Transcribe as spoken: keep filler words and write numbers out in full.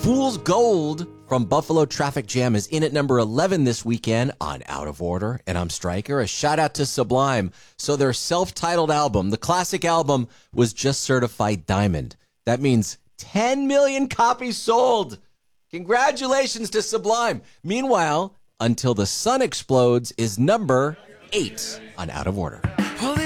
Fool's Gold from Buffalo Traffic Jam is in at number eleven this weekend on Out of Order, and I'm Stryker. A shout out to Sublime. So their self-titled album, the classic album, was just certified diamond. That means ten million copies sold. Congratulations to Sublime. Meanwhile, Until the Sun Explodes is number eight on Out of Order.